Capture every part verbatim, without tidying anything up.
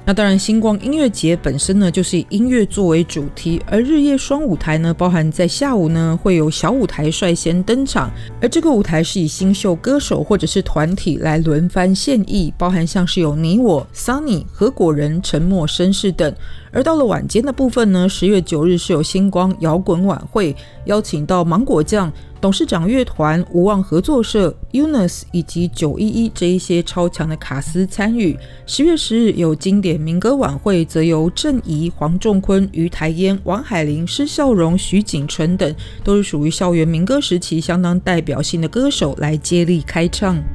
那当然星光音乐节本身呢就是以音乐作为主题，而日夜双舞台呢包含在下午呢会有小舞台率先登场，而这个舞台是以新秀歌手或者是团体来轮番献艺，包含像是有你我、Sunny、何果仁、沉默绅士等。而到了晚间的部分呢，十月九日是有星光摇滚晚会，邀请到芒果酱、董事长乐团、无望合作社、U N U S 以及九一一这一些超强的卡司参与。十月十日有经典民歌晚会，则由郑怡、黄仲坤、于台烟、王海玲、施孝荣、徐锦纯等都是属于校园民歌时期相当代表性的歌手来接力开唱。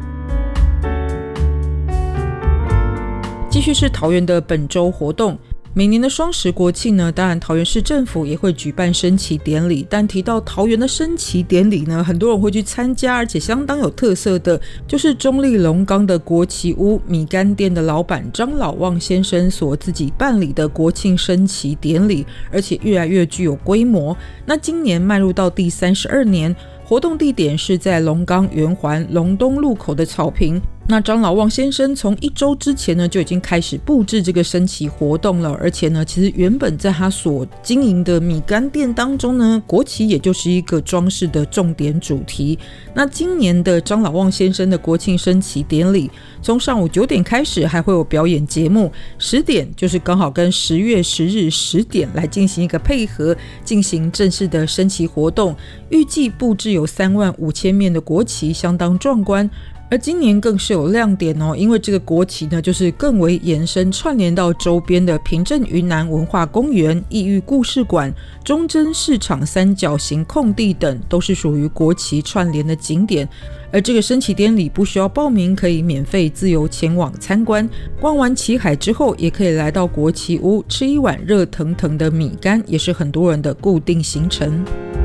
继续是桃园的本周活动。每年的双十国庆呢，当然桃园市政府也会举办升旗典礼，但提到桃园的升旗典礼呢，很多人会去参加，而且相当有特色的就是中立龙岗的国旗屋米干店的老板张老旺先生所自己办理的国庆升旗典礼，而且越来越具有规模。那今年迈入到第三十二年，活动地点是在龙岗圆环龙东路口的草坪。那张老旺先生从一周之前呢就已经开始布置这个升旗活动了，而且呢其实原本在他所经营的米干店当中呢，国旗也就是一个装饰的重点主题。那今年的张老旺先生的国庆升旗典礼从上午九点开始，还会有表演节目，十点就是刚好跟十月十日十点来进行一个配合，进行正式的升旗活动。预计布置有三万五千面的国旗，相当壮观。而今年更是有亮点哦，因为这个国旗呢，就是更为延伸串联到周边的平镇云南文化公园、异域故事馆、中正市场三角形空地等，都是属于国旗串联的景点。而这个升旗典礼不需要报名，可以免费自由前往参观。逛完旗海之后，也可以来到国旗屋吃一碗热腾腾的米干，也是很多人的固定行程。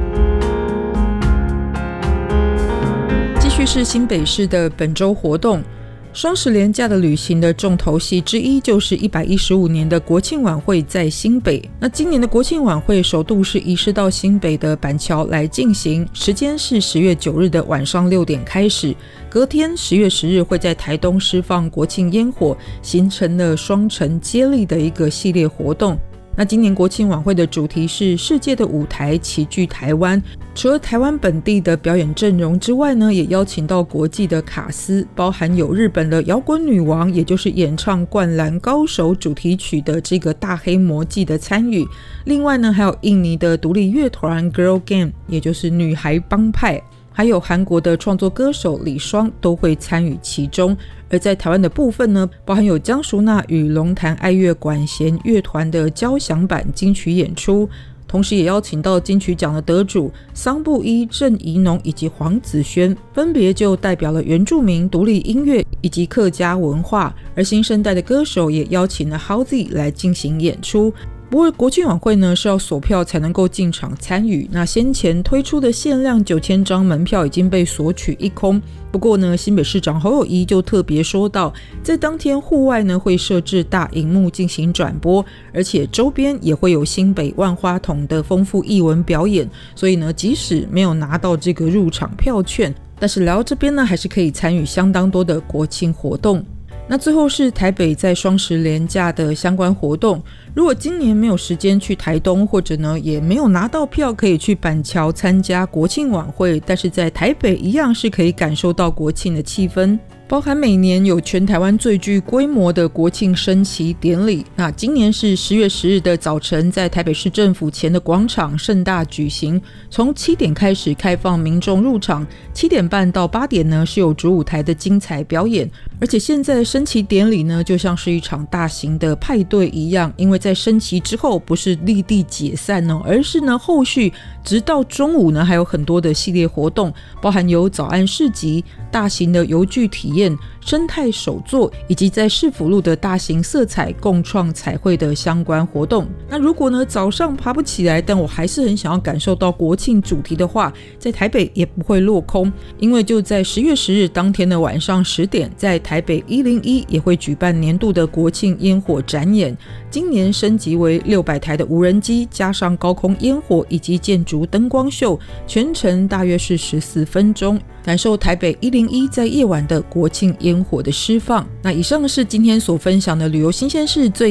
继续是新北市的本周活动，双十连假的旅行的重头戏之一就是一百一十五年的国庆晚会在新北。那今年的国庆晚会首度是移师到新北的板桥来进行，时间是十月九日的晚上六点开始，隔天十月十日会在台东释放国庆烟火，形成了双城接力的一个系列活动。那今年国庆晚会的主题是世界的舞台齐聚台湾，除了台湾本地的表演阵容之外呢，也邀请到国际的卡司，包含有日本的摇滚女王，也就是演唱《灌篮高手》主题曲的这个大黑魔记的参与。另外呢，还有印尼的独立乐团 Girl Gang， 也就是女孩帮派，还有韩国的创作歌手李双都会参与其中。而在台湾的部分呢，包含有江淑娜与龙潭爱乐管弦乐团的交响版金曲演出，同时也邀请到金曲奖的得主桑布伊、郑宜农以及黄子轩，分别就代表了原住民、独立音乐以及客家文化。而新生代的歌手也邀请了 Howzy 来进行演出。不过国庆晚会呢是要锁票才能够进场参与，那先前推出的限量九千张门票已经被索取一空。不过呢，新北市长侯友宜就特别说到，在当天户外呢会设置大荧幕进行转播，而且周边也会有新北万花筒的丰富艺文表演，所以呢，即使没有拿到这个入场票券，但是来到这边呢还是可以参与相当多的国庆活动。那最后是台北在双十连假的相关活动，如果今年没有时间去台东，或者呢也没有拿到票可以去板桥参加国庆晚会，但是在台北一样是可以感受到国庆的气氛，包含每年有全台湾最具规模的国庆升旗典礼。那今年是十月十日的早晨，在台北市政府前的广场盛大举行，从七点开始开放民众入场，七点半到八点呢是有主舞台的精彩表演。而且现在的升旗典礼呢就像是一场大型的派对一样，因为在升旗之后不是立地解散哦，而是呢后续直到中午呢还有很多的系列活动，包含有早安市集、大型的邮具体验、生态手作，以及在市府路的大型色彩共创彩绘的相关活动。那如果呢早上爬不起来，但我还是很想要感受到国庆主题的话，在台北也不会落空，因为就在十月十日当天的晚上十点，在台北一零一也会举办年度的国庆烟火展演，今年升级为六百台的无人机，加上高空烟火以及建筑灯光秀，全程大约是十四分钟，感受台北一零一在夜晚的国庆烟火的释放。那以上是今天所分享的旅游新鲜事最